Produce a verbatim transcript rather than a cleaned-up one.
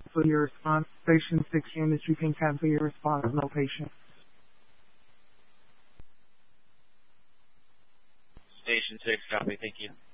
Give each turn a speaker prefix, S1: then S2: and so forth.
S1: for your response. Station six units, you can cancel your response. No patient.
S2: Station six, copy. Thank you.